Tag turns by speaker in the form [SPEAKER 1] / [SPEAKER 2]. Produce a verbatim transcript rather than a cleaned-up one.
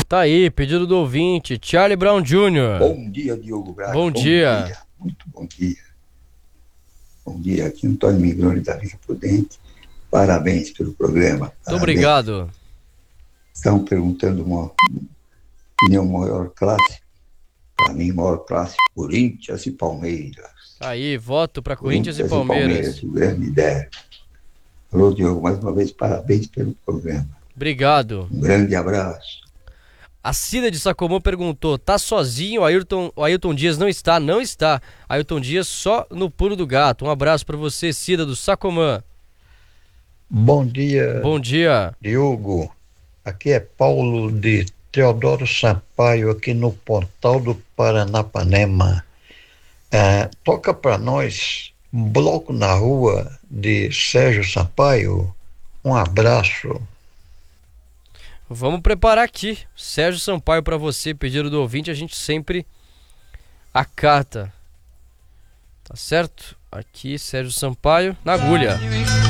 [SPEAKER 1] Tá aí, pedido do ouvinte, Charlie Brown Júnior
[SPEAKER 2] Bom dia, Diogo Braga.
[SPEAKER 1] Bom, bom dia. dia.
[SPEAKER 2] Muito bom dia. Bom dia, aqui Antônio Migrone da Vila Prudente. Parabéns pelo programa.
[SPEAKER 1] Muito
[SPEAKER 2] Parabéns.
[SPEAKER 1] obrigado.
[SPEAKER 2] Estão perguntando uma opinião maior clássico. Para mim, maior clássico, Corinthians e Palmeiras.
[SPEAKER 1] Aí, voto para Corinthians, Corinthians e Palmeiras.
[SPEAKER 2] E Palmeiras, o grande ideia. Alô, Diogo, mais uma vez, parabéns pelo programa.
[SPEAKER 1] Obrigado.
[SPEAKER 2] Um grande abraço.
[SPEAKER 1] A Cida de Sacomã perguntou, tá sozinho? O Ayrton, o Ayrton Dias não está? Não está. Ayrton Dias só no pulo do gato. Um abraço para você, Cida do Sacomã.
[SPEAKER 3] Bom dia.
[SPEAKER 1] Bom dia.
[SPEAKER 3] Diogo, aqui é Paulo de Teodoro Sampaio, aqui no Portal do Paranapanema. É, toca para nós um bloco na rua de Sérgio Sampaio. Um abraço.
[SPEAKER 1] Vamos preparar aqui, Sérgio Sampaio, para você, pedido do ouvinte, a gente sempre acata. Tá certo? Aqui, Sérgio Sampaio, na agulha.